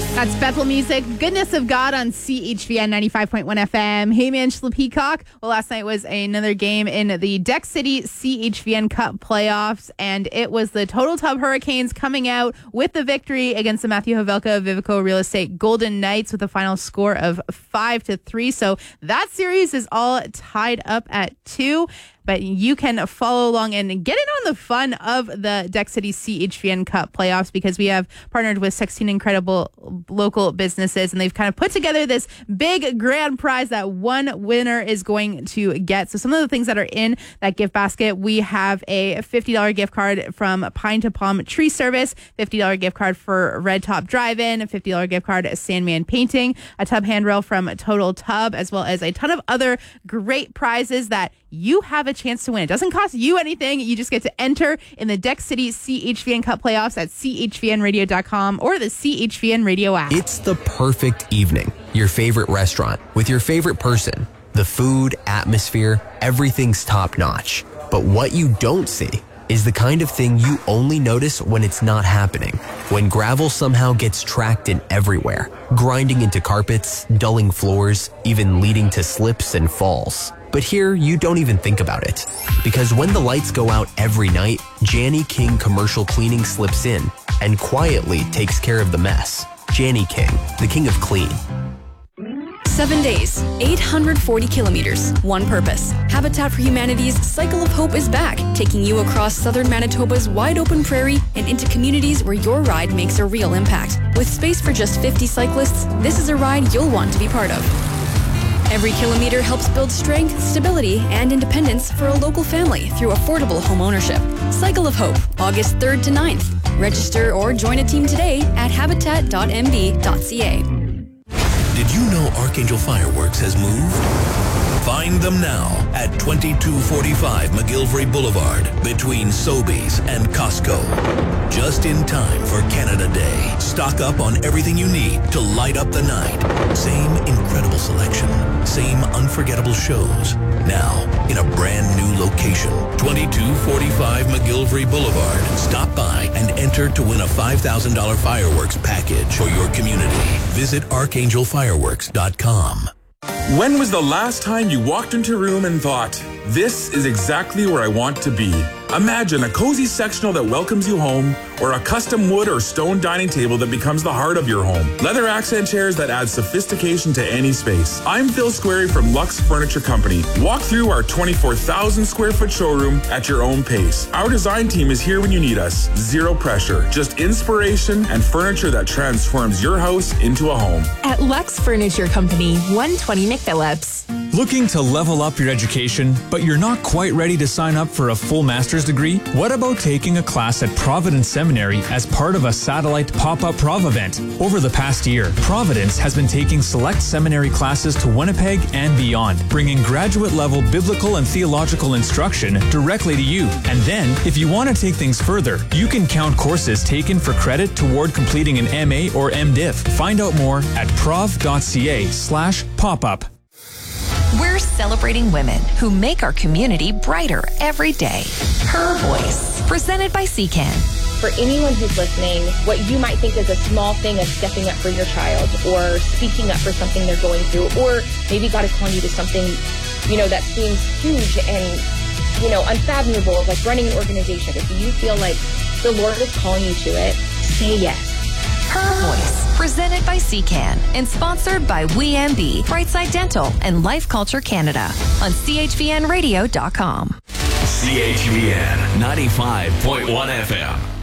That's Bethel Music, Goodness of God on CHVN 95.1 FM. Hey, man, Angela Peacock. Well, last night was another game in the Deck City CHVN Cup playoffs, and it was the Total Tub Hurricanes coming out with the victory against the Matthew Havelka Vivico Real Estate Golden Knights with a final score of 5-3. So that series is all tied up at 2. But you can follow along and get in on the fun of the Deck City CHVN Cup playoffs because we have partnered with 16 incredible local businesses, and they've kind of put together this big grand prize that one winner is going to get. So some of the things that are in that gift basket, we have a $50 gift card from Pine to Palm Tree Service, $50 gift card for Red Top Drive-In, a $50 gift card at Sandman Painting, a tub handrail from Total Tub, as well as a ton of other great prizes that you have a chance to win. It doesn't cost you anything. You just get to enter in the Deck City CHVN Cup playoffs at chvnradio.com or the CHVN Radio app. It's the perfect evening. Your favorite restaurant with your favorite person. The food, atmosphere, everything's top notch. But what you don't see is the kind of thing you only notice when it's not happening. When gravel somehow gets tracked in everywhere, grinding into carpets, dulling floors, even leading to slips and falls. But here, you don't even think about it. Because when the lights go out every night, Janny King Commercial Cleaning slips in and quietly takes care of the mess. Janny King, the king of clean. 7 days, 840 kilometers, one purpose. Habitat for Humanity's Cycle of Hope is back, taking you across southern Manitoba's wide-open prairie and into communities where your ride makes a real impact. With space for just 50 cyclists, this is a ride you'll want to be part of. Every kilometer helps build strength, stability, and independence for a local family through affordable home ownership. Cycle of Hope, August 3rd to 9th. Register or join a team today at habitat.mb.ca. Did you know Archangel Fireworks has moved? Find them now at 2245 McGillivray Boulevard between Sobeys and Costco. Just in time for Canada Day. Stock up on everything you need to light up the night. Same incredible selection. Same unforgettable shows. Now in a brand new location. 2245 McGillivray Boulevard. Stop by and enter to win a $5,000 fireworks package for your community. Visit archangelfireworks.com. When was the last time you walked into a room and thought, this is exactly where I want to be? Imagine a cozy sectional that welcomes you home, or a custom wood or stone dining table that becomes the heart of your home. Leather accent chairs that add sophistication to any space. I'm Phil Squarey from Lux Furniture Company. Walk through our 24,000 square foot showroom at your own pace. Our design team is here when you need us. Zero pressure, just inspiration and furniture that transforms your house into a home. At Lux Furniture Company, 120 McPhillips. Looking to level up your education, but you're not quite ready to sign up for a full master's degree? What about taking a class at Providence Seminary as part of a satellite pop-up Prov event? Over the past year, Providence has been taking select seminary classes to Winnipeg and beyond, bringing graduate-level biblical and theological instruction directly to you. And then, if you want to take things further, you can count courses taken for credit toward completing an MA or MDiv. Find out more at prov.ca/popup. We're celebrating women who make our community brighter every day. Her Voice, presented by CCAN. For anyone who's listening, what you might think is a small thing of stepping up for your child or speaking up for something they're going through, or maybe God is calling you to something, that seems huge and, unfathomable, like running an organization. If you feel like the Lord is calling you to it, say yes. Her Voice, presented by CCAN and sponsored by WeMB, Brightside Dental, and Life Culture Canada on chvnradio.com. CHVN 95.1 FM.